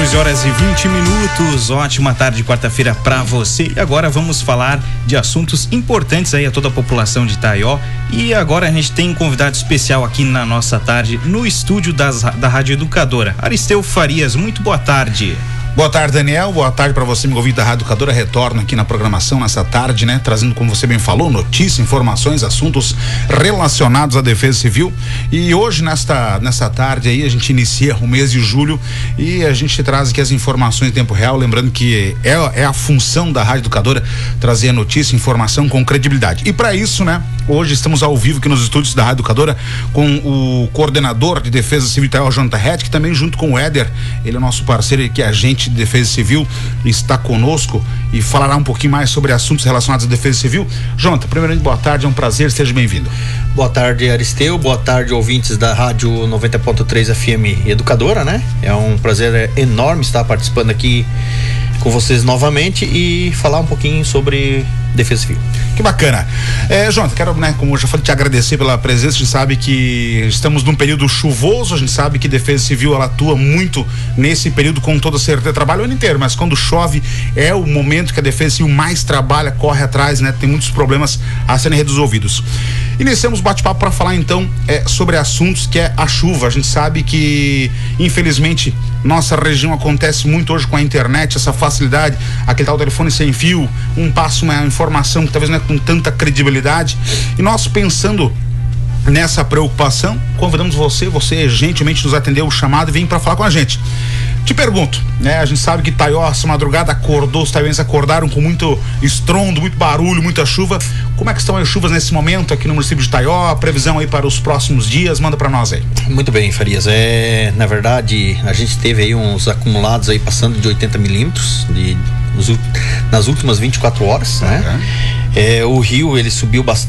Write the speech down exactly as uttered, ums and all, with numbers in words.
quatorze horas e vinte minutos, ótima tarde de quarta-feira pra você. E agora vamos falar de assuntos importantes aí a toda a população de Itaió. E agora a gente tem um convidado especial aqui na nossa tarde, no estúdio das, da Rádio Educadora. Aristeu Farias, muito boa tarde. Boa tarde, Daniel. Boa tarde para você, amigo ouvinte da Rádio Educadora. Retorno aqui na programação nessa tarde, né? Trazendo, como você bem falou, notícias, informações, assuntos relacionados à Defesa Civil. E hoje, nesta, nessa tarde aí, a gente inicia o mês de julho e a gente traz aqui as informações em tempo real. Lembrando que é, é a função da Rádio Educadora trazer notícia, informação com credibilidade. E para isso, né? Hoje estamos ao vivo aqui nos estúdios da Rádio Educadora com o coordenador de Defesa Civil Itaió, Jonathan Hed, que também junto com o Éder, ele é nosso parceiro que é agente de Defesa Civil, está conosco e falará um pouquinho mais sobre assuntos relacionados à Defesa Civil. Jonathan, primeiramente, boa tarde, é um prazer, seja bem-vindo. Boa tarde, Aristeu, boa tarde, ouvintes da Rádio noventa ponto três F M Educadora, né? É um prazer enorme estar participando aqui com vocês novamente e falar um pouquinho sobre Defesa Civil. Que bacana. É, Jonathan, quero, né, como eu já falei, te agradecer pela presença. A gente sabe que estamos num período chuvoso, a gente sabe que Defesa Civil ela atua muito nesse período, com toda certeza, trabalha o ano inteiro, mas quando chove é o momento que a Defesa Civil mais trabalha, corre atrás, né? Tem muitos problemas a serem resolvidos. Iniciamos o bate-papo para falar então é, sobre assuntos que é a chuva. A gente sabe que, infelizmente, nossa região acontece muito hoje com a internet, essa facilidade, aquele tal telefone sem fio, um passo, uma informação que talvez não é com tanta credibilidade. E nós, pensando nessa preocupação, convidamos você, você gentilmente nos atendeu o chamado e vem para falar com a gente. Te pergunto, né? A gente sabe que Itaió, essa madrugada acordou, os itaienses acordaram com muito estrondo, muito barulho, muita chuva. Como é que estão as chuvas nesse momento aqui no município de Itaió? A previsão aí para os próximos dias, manda para nós aí. Muito bem, Farias. É, na verdade, a gente teve aí uns acumulados aí passando de oitenta milímetros de, nos, nas últimas vinte e quatro horas, né? Uhum. É, o rio, ele subiu bastante.